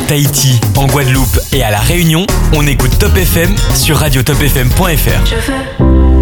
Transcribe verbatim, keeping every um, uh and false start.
Tahiti, en Guadeloupe et à La Réunion, on écoute Top F M sur radio top f m point f r. Je veux